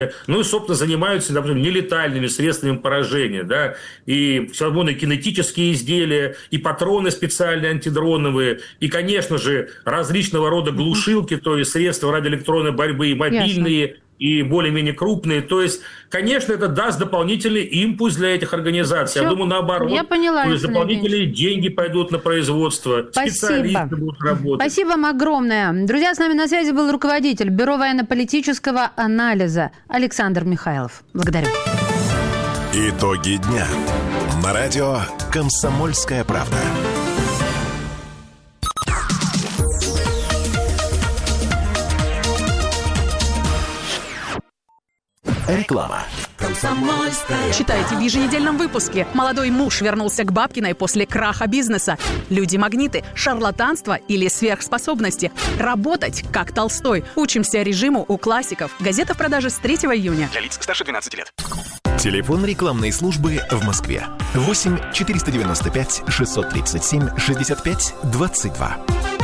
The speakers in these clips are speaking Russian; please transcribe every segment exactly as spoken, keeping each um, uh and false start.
Ну и, собственно, занимаются, например, нелетальными средствами поражения, да, и всевозможные кинетические изделия, и патроны специальные антидроновые, и, конечно же, различного рода глушилки, то есть средства радиоэлектронной борьбы, и мобильные, Ясно. И более-менее крупные. То есть, конечно, это даст дополнительный импульс для этих организаций. Все. Я думаю, наоборот. Я поняла, то есть дополнительные деньги пойдут на производство, Спасибо. Специалисты будут работать. Спасибо вам огромное. Друзья, с нами на связи был руководитель Бюро военно-политического анализа Александр Михайлов. Благодарю. Итоги дня. На радио «Комсомольская правда». Реклама. Читайте в еженедельном выпуске. Молодой муж вернулся к Бабкиной после краха бизнеса. Люди-магниты, шарлатанство или сверхспособности. Работать, как Толстой. Учимся режиму у классиков. Газета в продаже с третьего июня. Для лиц старше двенадцати лет. Телефон рекламной службы в Москве. восемь четыреста девяносто пять шестьсот тридцать семь шестьдесят пять двадцать два.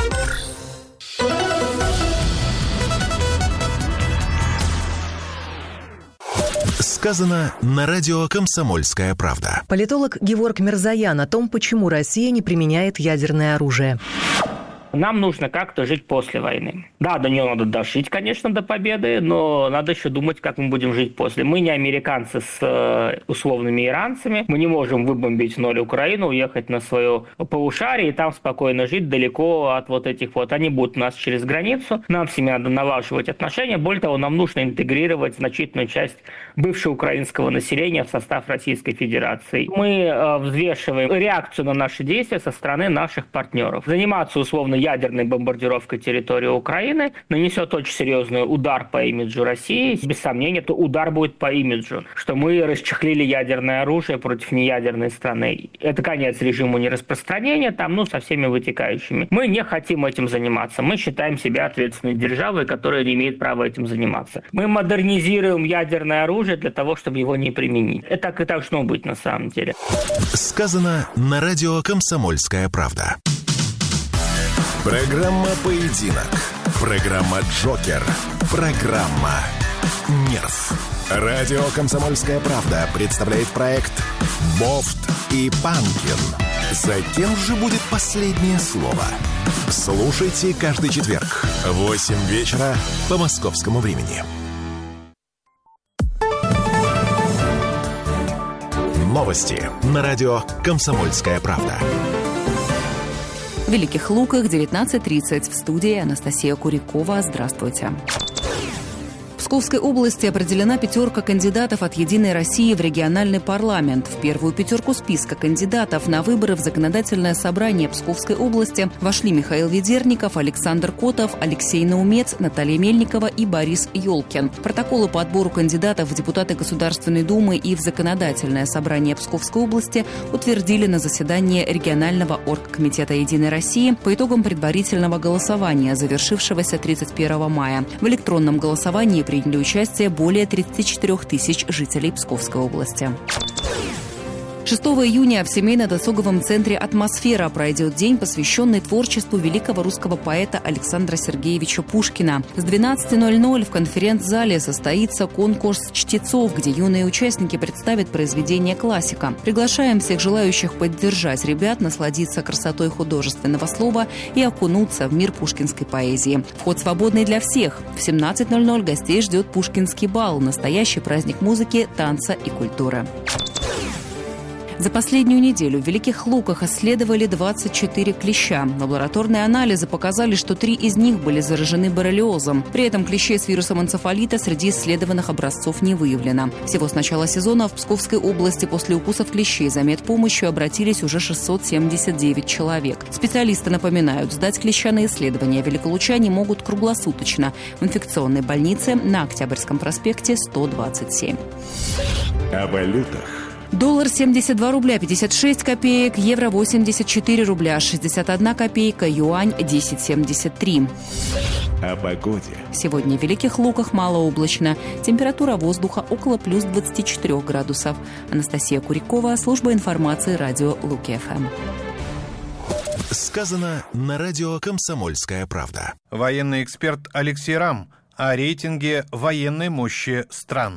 Сказано на радио «Комсомольская правда». Политолог Геворг Мирзоян о том, почему Россия не применяет ядерное оружие. Нам нужно как-то жить после войны. Да, до нее надо дожить, конечно, до победы, но надо еще думать, как мы будем жить после. Мы не американцы с э, условными иранцами. Мы не можем выбомбить в ноль Украину, уехать на свое полушарие и там спокойно жить далеко от вот этих вот. Они будут у нас через границу. Нам с ними надо налаживать отношения. Более того, нам нужно интегрировать значительную часть бывшего украинского населения в состав Российской Федерации. Мы э, взвешиваем реакцию на наши действия со стороны наших партнеров. Заниматься условно ядерной бомбардировкой территории Украины нанесет очень серьезный удар по имиджу России. Без сомнения, то удар будет по имиджу, что мы расчехлили ядерное оружие против неядерной страны. Это конец режиму нераспространения, там, ну, со всеми вытекающими. Мы не хотим этим заниматься. Мы считаем себя ответственной державой, которая не имеет права этим заниматься. Мы модернизируем ядерное оружие для того, чтобы его не применить. Это так и должно быть на самом деле. Сказано на радио «Комсомольская правда». Программа «Поединок». Программа «Джокер». Программа «Нерв». Радио «Комсомольская правда» представляет проект «Бофт и Панкин». За кем же будет последнее слово? Слушайте каждый четверг в восемь вечера по московскому времени. Новости на радио «Комсомольская правда». В Великих Луках девятнадцать тридцать. В студии Анастасия Курякова. Здравствуйте. В Псковской области определена пятерка кандидатов от «Единой России» в региональный парламент. В первую пятерку списка кандидатов на выборы в законодательное собрание Псковской области вошли Михаил Ведерников, Александр Котов, Алексей Наумец, Наталья Мельникова и Борис Ёлкин. Протоколы по отбору кандидатов в депутаты Государственной Думы и в законодательное собрание Псковской области утвердили на заседании регионального оргкомитета «Единой России» по итогам предварительного голосования, завершившегося тридцать первого мая. В электронном голосовании приняли участие более тридцать четыре тысяч жителей Псковской области. шестого июня в семейно-досуговом центре «Атмосфера» пройдет день, посвященный творчеству великого русского поэта Александра Сергеевича Пушкина. С двенадцати ноль-ноль в конференц-зале состоится конкурс чтецов, где юные участники представят произведения классика. Приглашаем всех желающих поддержать ребят, насладиться красотой художественного слова и окунуться в мир пушкинской поэзии. Вход свободный для всех. В семнадцать ноль-ноль гостей ждет Пушкинский бал – настоящий праздник музыки, танца и культуры. За последнюю неделю в Великих Луках исследовали двадцать четыре клеща. Лабораторные анализы показали, что три из них были заражены боррелиозом. При этом клещей с вирусом энцефалита среди исследованных образцов не выявлено. Всего с начала сезона в Псковской области после укусов клещей за медпомощью обратились уже шестьсот семьдесят девять человек. Специалисты напоминают, сдать клеща на исследования великолучане могут круглосуточно в инфекционной больнице на Октябрьском проспекте сто двадцать семь. О валютах. Доллар семьдесят два рубля пятьдесят шесть копеек, евро восемьдесят четыре рубля шестьдесят одна копейка, юань десять семьдесят три. О погоде. Сегодня в Великих Луках малооблачно. Температура воздуха около плюс двадцати четырёх градусов. Анастасия Курякова, служба информации радио Луки-ФМ. Сказано на радио «Комсомольская правда». Военный эксперт Алексей Рам о рейтинге военной мощи стран.